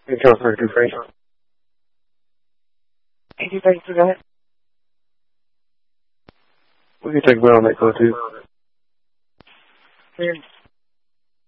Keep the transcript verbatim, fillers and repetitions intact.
You can for two three. eighty thirty-two, go ahead. We can take well on that code too. Clear.